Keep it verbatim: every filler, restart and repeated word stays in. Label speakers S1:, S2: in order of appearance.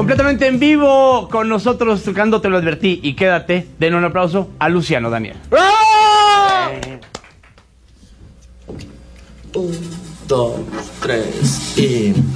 S1: completamente en vivo con nosotros tocando Te lo advertí. Y quédate, den un aplauso a Luciano Daniel.
S2: Eh. Un, dos, tres y...